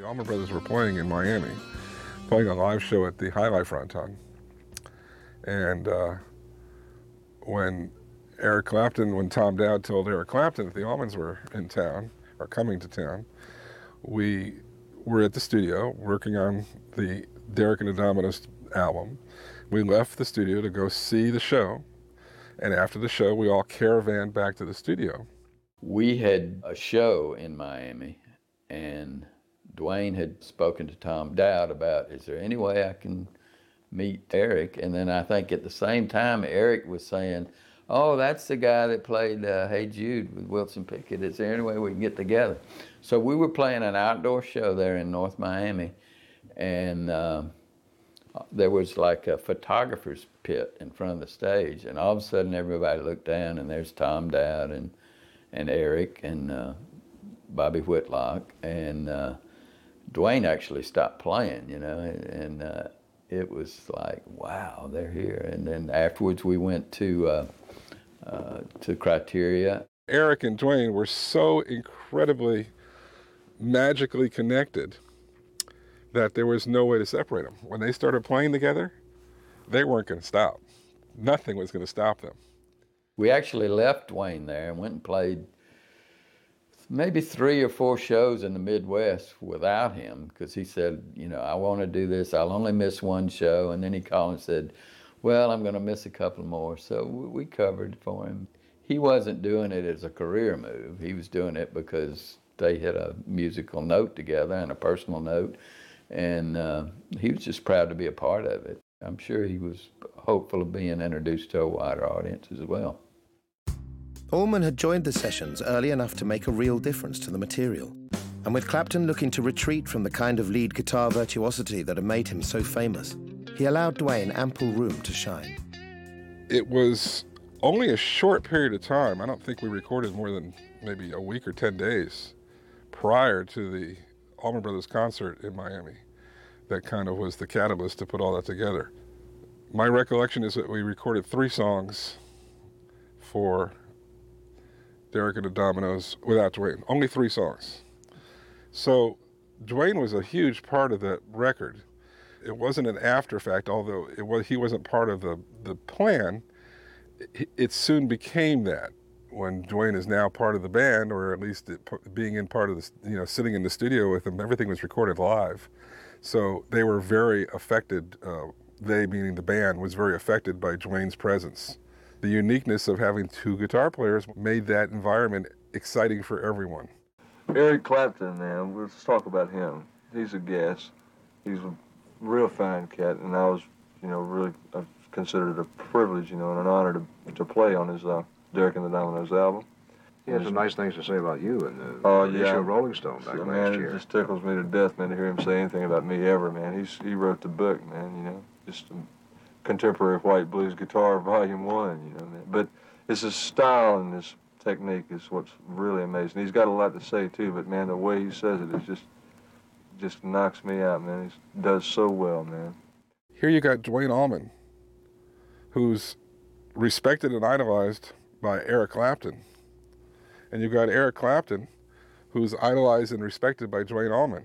Allman Brothers were playing in Miami, playing a live show at the High Life Fronton. And when Tom Dowd told Eric Clapton that the Allmans were in town, or coming to town, we were at the studio working on the Derek and the Dominos album. We left the studio to go see the show, and after the show, we all caravanned back to the studio. We had a show in Miami, and Duane had spoken to Tom Dowd about, is there any way I can meet Eric? And then I think at the same time, Eric was saying, oh, that's the guy that played Hey Jude with Wilson Pickett. Is there any way we can get together? So we were playing an outdoor show there in North Miami, and there was like a photographer's pit in front of the stage, and all of a sudden everybody looked down, and there's Tom Dowd and Eric and Bobby Whitlock, and Duane actually stopped playing, and it was like, wow, they're here. And then afterwards we went to Criteria. Eric and Duane were so incredibly magically connected that there was no way to separate them. When they started playing together, they weren't going to stop. Nothing was going to stop them. We actually left Duane there and went and played maybe 3 or 4 shows in the Midwest without him, because he said, I want to do this. I'll only miss one show. And then he called and said, well, I'm going to miss a couple more. So we covered for him. He wasn't doing it as a career move. He was doing it because they hit a musical note together and a personal note. And he was just proud to be a part of it. I'm sure he was hopeful of being introduced to a wider audience as well. Allman had joined the sessions early enough to make a real difference to the material. And with Clapton looking to retreat from the kind of lead guitar virtuosity that had made him so famous, he allowed Duane ample room to shine. It was only a short period of time. I don't think we recorded more than maybe a week or 10 days prior to the Allman Brothers concert in Miami that kind of was the catalyst to put all that together. My recollection is that we recorded 3 songs for Derek and the Dominos without Duane, only 3 songs. So Duane was a huge part of that record. It wasn't an after fact, although he wasn't part of the plan. It soon became that when Duane is now part of the band, or at least being in part of the, sitting in the studio with them, everything was recorded live. So they were very affected, they meaning the band, was very affected by Duane's presence. The uniqueness of having 2 guitar players made that environment exciting for everyone. Eric Clapton, man, let's talk about him. He's a guest. He's a real fine cat, and I was, really considered it a privilege, and an honor to play on his Derek and the Dominos album. He had some nice things to say about you in the issue of Rolling Stone back last year. It just tickles me to death, man, to hear him say anything about me ever, man. He wrote the book, man, just Contemporary White Blues Guitar, Volume 1, man. But it's his style and his technique is what's really amazing. He's got a lot to say, too, but, man, the way he says it is just knocks me out, man. He does so well, man. Here you got Duane Allman, who's respected and idolized by Eric Clapton. And you've got Eric Clapton, who's idolized and respected by Duane Allman.